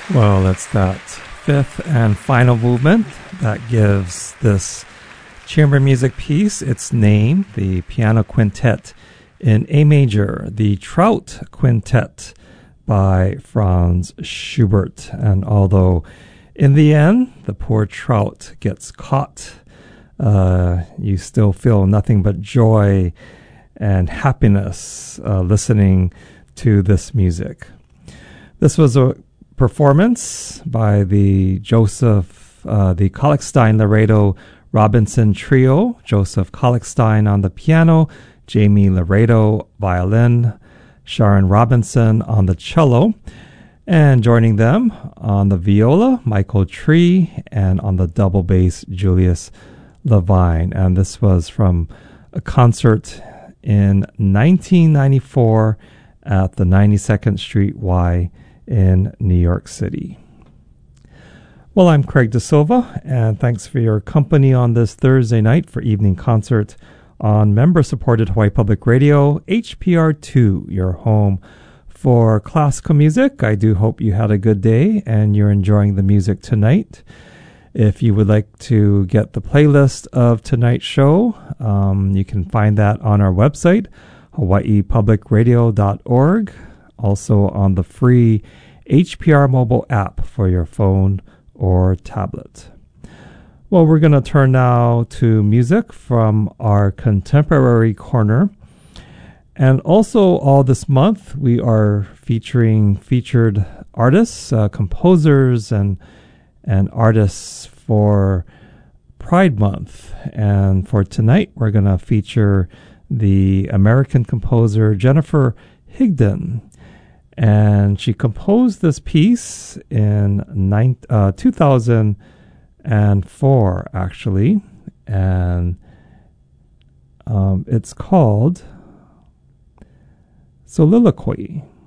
Well, it's that fifth and final movement that gives this chamber music piece its name, the piano quintet in A major, the Trout Quintet by Franz Schubert. And although in the end the poor trout gets caught, you still feel nothing but joy and happiness listening to this music. This was a performance by the Kalkstein Laredo Robinson Trio. Joseph Kalkstein on the piano, Jamie Laredo violin, Sharon Robinson on the cello, and joining them on the viola, Michael Tree, and on the double bass, Julius Levine. And this was from a concert in 1994 at the 92nd Street Y in New York City. Well, I'm Craig De Silva, and thanks for your company on this Thursday night for Evening Concert on member-supported Hawaii Public Radio, HPR2, your home for classical music. I do hope you had a good day and you're enjoying the music tonight. If you would like to get the playlist of tonight's show, you can find that on our website, hawaiipublicradio.org. Also on the free HPR mobile app for your phone or tablet. Well, we're going to turn now to music from our contemporary corner. And also all this month, we are featuring featured artists, composers, and artists for Pride Month. And for tonight, we're going to feature the American composer Jennifer Higdon. And she composed this piece in 2004, actually. And it's called Soliloquy.